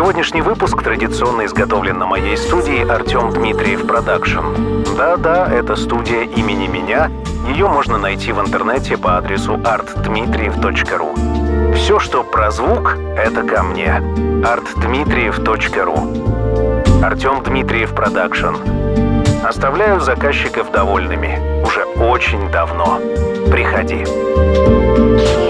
Сегодняшний выпуск традиционно изготовлен на моей студии Артем Дмитриев Продакшн. Да-да, это студия имени меня. Ее можно найти в интернете по адресу artdmitriev.ru. Все, что про звук, это ко мне. artdmitriev.ru. Артем Дмитриев Продакшн. Оставляю заказчиков довольными. Уже очень давно. Приходи.